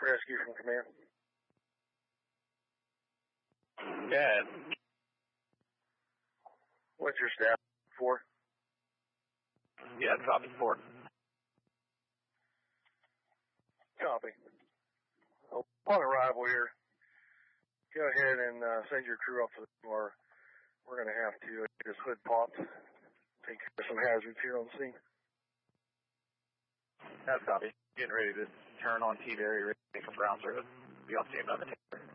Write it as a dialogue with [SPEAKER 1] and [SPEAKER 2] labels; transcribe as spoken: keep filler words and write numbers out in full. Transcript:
[SPEAKER 1] Rescue from command.
[SPEAKER 2] Yeah.
[SPEAKER 1] What's your staff for?
[SPEAKER 2] Yeah, copy four.
[SPEAKER 1] Copy. Upon arrival here, go ahead and uh, send your crew up to the door. We're going to have to get this hood popped, take care of some hazards here on the scene.
[SPEAKER 2] That's copy. Getting ready to turn on T-Berry, ready for ground service. Be on standby.